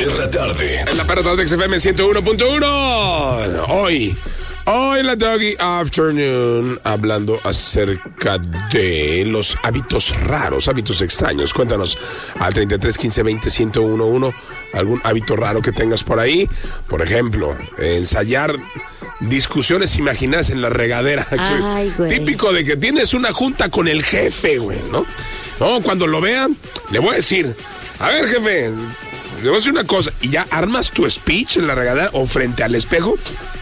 Per la tarde. En la perra tarde XFM 101.1. Hoy la Doggy Afternoon, hablando acerca de los hábitos raros, hábitos extraños. Cuéntanos al 33 15 20 1011 algún hábito raro que tengas por ahí. Por ejemplo, ensayar discusiones imaginadas en la regadera. Ay, güey. Típico de que tienes una junta con el jefe, güey, ¿no? No, cuando lo vean, le voy a decir, a ver, jefe, le voy a decir una cosa, y ya armas tu speech en la regadera o frente al espejo,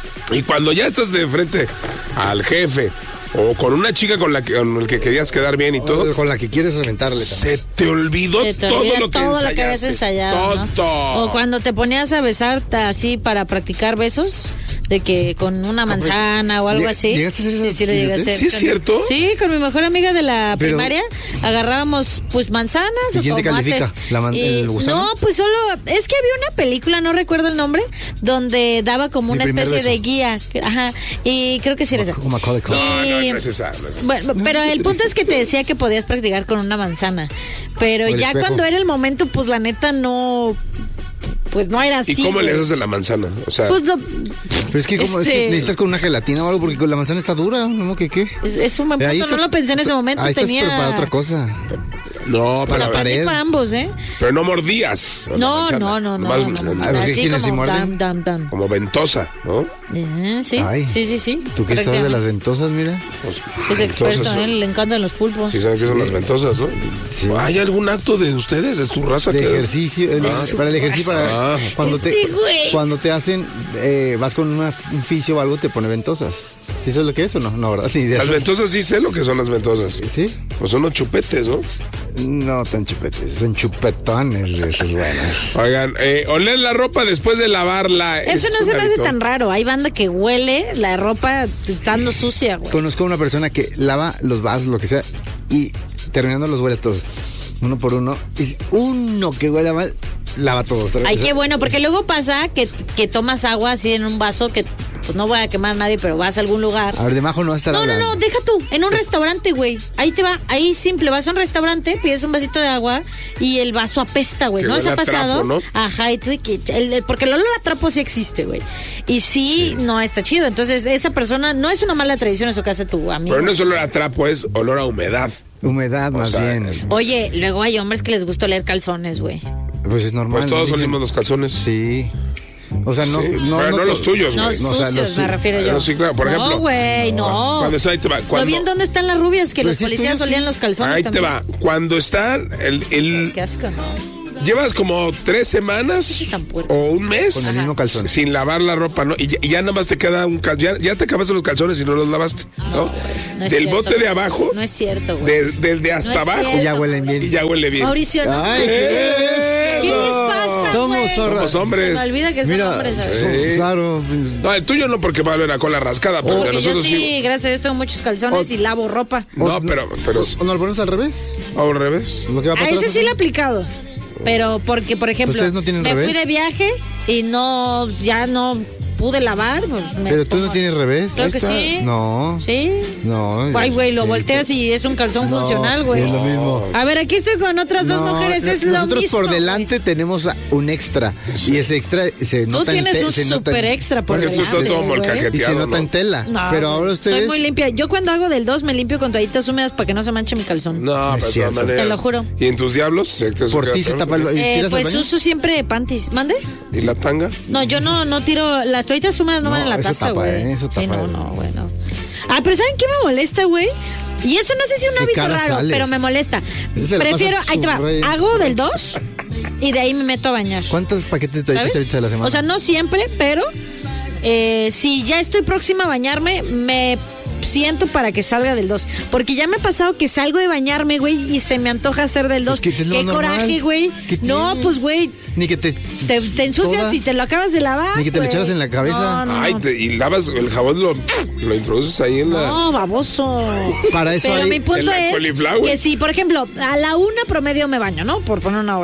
y cuando ya estás de frente al jefe o con una chica con el que querías quedar bien y todo, con la que quieres reventarle se te olvidó todo lo que habías ensayado, todo. ¿no? O cuando te ponías a besarte así para practicar besos, de que con una manzana o algo así. ¿Llegaste a hacer eso? Sí, lo llegué a hacer. ¿Sí es cierto? Sí, con mi mejor amiga de la primaria agarrábamos pues manzanas ¿Y o quién te tomates. califica? ¿El gusano? No, pues solo, es que había una película, no recuerdo el nombre, donde daba como una especie de guía. Ajá, y creo que sí era esa. No es esa. Bueno, pero el punto es que te decía que podías practicar con una manzana. Pero el ya espejo. cuando era el momento, pues la neta no. Pues no era así. ¿Y cómo le güey. haces de la manzana? O sea, Pues Pero es que, como es que necesitas con una gelatina o algo, porque con la manzana está dura, ¿no? ¿Qué? Es un buen punto, no lo pensé en ese momento. Ahí tenía. estás para otra cosa. no, para pero, la pared. Para ambos, ¿eh? pero no mordías. No. Nomás, Así ¿quiénes sí como muerden? dam. como ventosa, ¿no? Sí, Ay. sí. ¿Tú qué sabes de las ventosas, mira? Pues, Es experto, ventosas, le encantan los pulpos. Sí, saben que son las ventosas, ¿no? Sí. ¿Hay algún acto de ustedes, de tu raza? De que ejercicio, para el ejercicio, para cuando güey. cuando te hacen, vas con un fisio o algo, te pone ventosas. ¿Sí sabes lo que es o no? No, ¿verdad? Ni idea. Las ventosas sí sé lo que son las ventosas. ¿Sí? Pues son unos chupetes, ¿no? No tan chupetes, son chupetones de esos buenos. Oigan, oler la ropa después de lavarla. Eso no se me hace tan raro. Hay banda que huele la ropa estando sucia, güey. Conozco a una persona que lava los vasos, lo que sea, y terminando los huele todos, uno por uno. Y uno que huele mal, lava todos. Ay, qué bueno, porque luego pasa que tomas agua así en un vaso que pues no voy a quemar a nadie, pero vas a algún lugar. A ver, debajo no va a estar hablando. No, deja tú, en un restaurante, güey. Ahí te va, ahí simple, vas a un restaurante, pides un vasito de agua y el vaso apesta, güey. Que ¿No les huele ha a pasado? trapo, ¿no? Ajá, y tú, porque el olor a trapo sí existe, güey. Y sí, no está chido. Entonces, esa persona, no es una mala tradición eso que hace tu amigo. Pero no es olor a trapo, es olor a humedad. Humedad, más sea, bien. Oye, luego hay hombres que les gusta oler calzones, güey. Pues es normal. Pues todos dicen. olimos los calzones. Sí. O sea, no, Sí, no, pero no los tuyos, No, güey. No, o sea, sucios, los me refiero yo. No, sí, claro, por ejemplo. No, güey, no. Cuando está ahí te va. ¿No bien dónde están las rubias? Que Pero los sí, policías tuyos, olían sí. los calzones Ahí también. te va. Cuando están Qué asco, ¿no? llevas como 3 semanas Tan puerco. o un mes con el mismo calzón. sin lavar la ropa, ¿no? Y ya nada más te queda un calzón. Ya te acabaste los calzones y no los lavaste, ¿no? No es Del cierto, bote de güey. abajo. No es cierto, güey. Del de hasta No es abajo. cierto. Y ya huelen bien. Y ya huele bien. Mauricio, no. Ay, ¿Qué les pasa, Somos güey? zorras. Somos hombres. Se me olvida que son Mira, hombres, ¿sabes? Sí. claro. No, el tuyo no porque va a oler a cola rascada, pero de Porque yo nosotros sí, gracias a Dios, tengo muchos calzones y lavo ropa. No, pero ¿O no lo ponemos al revés? al revés. Lo que va para A ese atrás, sí lo he aplicado. Pero porque, por ejemplo, ¿Ustedes no tienen me revés? fui de viaje y ya no pude lavar. Pues Pero tú no tienes revés. Claro Ahí que está. sí. No. ¿Sí? No. Ay, güey, lo sí, volteas y es un calzón No, funcional, güey. Es lo mismo. A ver, aquí estoy con otras dos No, mujeres, es lo nosotros mismo. por delante tenemos un extra. Y ese extra se Tú nota tienes en un se nota super en- extra por Porque tú delante, estás todo güey. molcajeteado. Y se nota ¿no? en tela. No, pero güey, ahora ustedes. Soy muy limpia. Yo cuando hago del 2 me limpio con toallitas húmedas para que no se manche mi calzón. No, Es pero de cierto. todas maneras. Te lo juro. ¿Y en tus diablos? Por ti se tapa el. ¿Tiras al Pues baño? uso siempre panties. ¿Mande? ¿Y la tanga? No, yo no tiro. Las toallitas húmedas no No, van en la eso taza, tapa, güey. eso Sí, tapa. no, güey, no. Ah, pero ¿saben qué me molesta, güey? Y eso no sé si es un ¿Qué hábito cara raro, sales? pero me molesta. Eso se la Prefiero, pasa ahí te va, su hago del 2 y de ahí me meto a bañar. ¿Cuántos paquetes de toallitas ¿Sabes? te echas a la semana? O sea, no siempre, pero si ya estoy próxima a bañarme, me siento para que salga del 2. Porque ya me ha pasado que salgo de bañarme, güey, y se me antoja hacer del 2. Pues que es lo Qué normal. coraje, güey. ¿Qué No, tiene? pues, güey, Ni que te ensucias toda- y te lo acabas de lavar. Ni que te lo güey. echaras en la cabeza. No, Ay, y lavas el jabón, lo introduces ahí en la. No, baboso. Para eso Pero hay- mi punto en la es cauliflower. que si, por ejemplo, a la 1 promedio me baño, ¿no? Por poner una hora.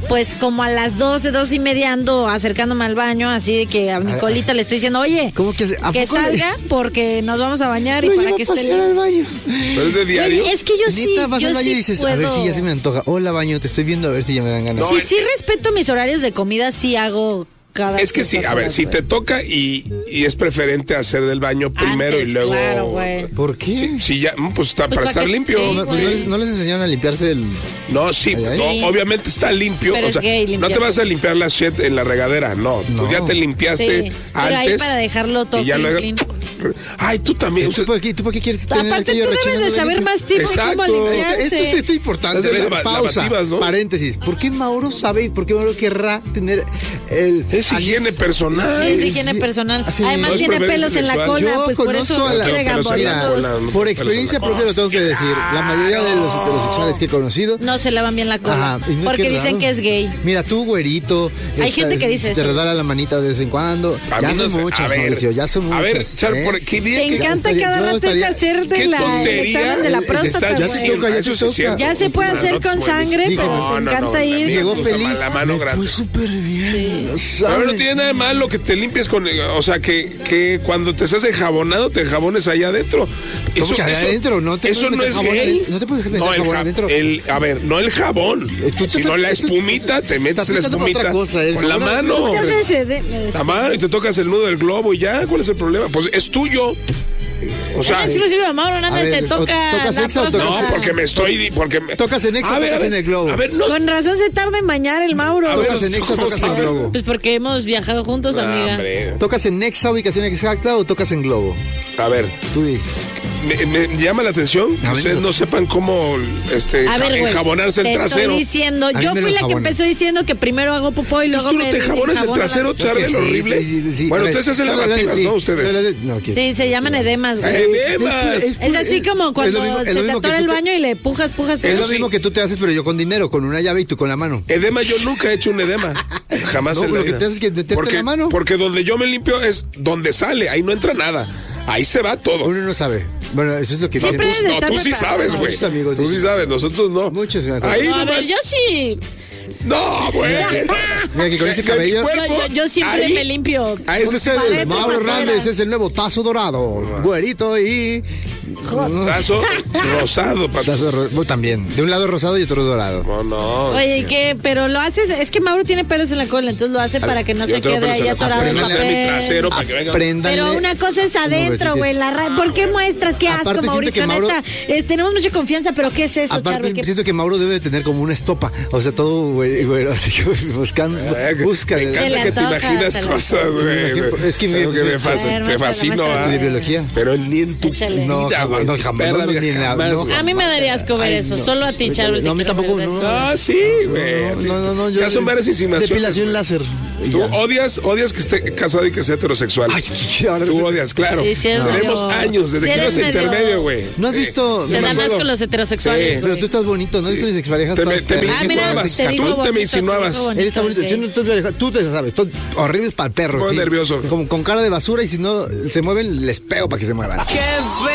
pues como a las 2:30 ando acercándome al baño, así de que a mi colita le estoy diciendo, oye, ¿cómo que hace? ¿A que poco le- salga porque nos vamos a bañar y Lo para llevo que a esté pasear al baño. Pero es de diario. Oye, es que yo sí, Neta, vas yo al baño sí y dices, puedo. a ver si ya se me antoja. Hola, baño, te estoy viendo a ver si ya me dan ganas. No, Sí respeto mis horarios de comida, sí hago cada Es que sí, ciertas a ver, horas, si güey. te toca y es preferente hacer del baño primero Antes, y luego. claro, güey. ¿Por qué? Sí, ya, pues está Pues para para estar que- limpio. sí, ¿No, güey. no les enseñaron a limpiarse el...? No, sí, Ay, ay. no, Sí. obviamente está limpio. Pero O es sea, gay no te limpiarse. vas a limpiar la shit en la regadera, no. No. Tú ya te limpiaste Sí, pero ahí antes. para dejarlo todo y ya clean, luego- clean. Ay, tú también. ¿Tú por qué quieres tener Aparte, aquello tú debes rechinando de saber limpio? más tips de Exacto. cómo limpiarse. Esto es importante. Es de A ver, pausa, lavativas, ¿no? paréntesis. ¿Por qué Mauro sabe y por qué Mauro querrá tener el... Es higiene personal. Sí, es higiene personal. Sí. Además No es tiene preferencia pelos en la sexual. cola, Yo pues por conozco eso a la- quiere No, pelos en la gambolear. cola. No, Por pelos experiencia en la propia lo tengo que decir. La mayoría de los heterosexuales que he conocido... No se lavan bien la cola. Ajá, y no, Porque qué dicen raro. que es gay. Mira, tú, güerito. Hay gente que dice te eso. regala la manita de vez en cuando. A Ya mí no son sé, muchas, a ver, Mauricio, ya son muchas. A ver, Char, ¿por qué día Te que encanta estaría- cada yo rato estaría- hacerte qué el tontería, examen de la el próstata, estar- ya güey. se toca, ya Eso se sí es toca. cierto. Ya se puede hacer con No, sangre, Digo, pero te encanta ir. Llegó Me gusta feliz. la mano me grande. fue súper bien. lo Pero no saben. tiene nada de malo que te limpies con, o sea, que cuando te estás enjabonado, te enjabones allá adentro. ¿Cómo que allá adentro? No te eso puedes no meter es jabón gay. adentro. No te puedes meter No, jabón adentro. a ver, no el jabón, Tú te sino estás- la esto- espumita, te metes estás la pensando en otra espumita cosa, el con la jabón mano. ¿Qué haces ese La mano y te tocas el nudo del globo y ya, ¿cuál es el problema? Pues es tuyo. O sea, Es exclusivo de Mauro, nada A más ver, te toca ¿tocas la sex o próstata. no, porque me estoy, ¿Tocas en Exa o tocas en el globo? A ver, no. Con razón se tarda en bañar el Mauro. A ver, ¿Tocas en Exa o ¿cómo tocas en sabes? globo? Pues porque hemos viajado juntos, amiga. Hombre. ¿Tocas en Nexa, ubicación exacta, o tocas en globo? A ver, Tú di. me llama la atención que A ver, ustedes no sepan cómo A ver, güey. enjabonarse el te trasero. estoy diciendo, A mí yo me fui lo la que enjabonan. empezó diciendo que primero hago popó y luego Entonces, ¿tú no me te enjabonas el enjabono la- trasero, Charlie, Sí, horrible? sí. Bueno, A ver, ustedes hacen lavativas, ¿no? Ustedes. No, ¿quién? Sí, se llaman edemas, güey. Edemas. Es así como cuando es lo se te mismo que atora tú el te- baño y le pujas. Es lo Eso sí. mismo que tú te haces, pero yo con dinero, con una llave y tú con la mano. Edema, yo nunca he hecho un edema. Jamás No, en la lo que vida. te haces es que meterte porque, la mano. Porque donde yo me limpio es donde sale, ahí no entra nada. Ahí se va todo. Uno no sabe. Bueno, eso es lo que Siempre dicen. debes de No, tú estar sí preparado. sabes, güey. Muchos amigos Tú sí dicen. sabes, nosotros no. Muchos, fíjate. Ahí No, a ver, nomás. yo sí. No, güey. Mira que con ese De mi cabello- cuerpo, Yo siempre ahí, me limpio. A ese es Para el adentro, Mauro para Hernández afuera. es el nuevo tazo dorado. Güerito y... tazo rosado. También. De un lado rosado y otro dorado. No, no. Oye, ¿qué? Pero lo haces, es que Mauro tiene pelos en la cola, entonces lo hace para que no Yo se tengo quede pelos en ahí la- atorado el Apréndanse a mi papel. trasero para que venga. Apréndanle. Pero una cosa es adentro, güey. ¿Por qué muestras? Qué asco, Aparte, siento Mauricio, que Mauro- neta. Tenemos mucha confianza, pero ¿qué es eso, Aparte, Charlie? ¿Qué- siento que Mauro debe de tener como una estopa. O sea, todo güero, así que buscando. Busca. Me Se encanta le que te antoja, imaginas se le cosas, antoja. güey. Es que Algo me- me A ver, te fascino. muéstralo, ¿ah? De biología. Pero ni en tu Échale. No, vida, jamás, güey. no, jamás, Perra, no, vida, ni en la- jamás, no. güey. A mí me daría asco ver Ay, eso, no. solo a ti, Charlie. No, a mí tampoco, no. Ah, sí, güey. No, yo- Ya son varias insinuaciones. Depilación láser. Y Tú ya. odias que esté casado y que sea heterosexual. Ay, ahora Tú sí. odias, claro. Sí, sí, eres Tenemos medio- años, desde sí que eres ibas a medio- intermedio, güey. ¿No has visto? Te me dan acuerdo. asco los heterosexuales, Sí. güey. Pero tú estás bonito, ¿no? ¿Has visto mis exparejas? Te me todas feas? Ah, mira, insinuabas. te digo Tú te me bonito, insinuabas. te digo Él está bonito. bonito, Sí, no, tú te sabes, todo horrible para el perro. Estoy sí. nervioso. Como con cara de basura y si no se mueven, les pego para que se muevan.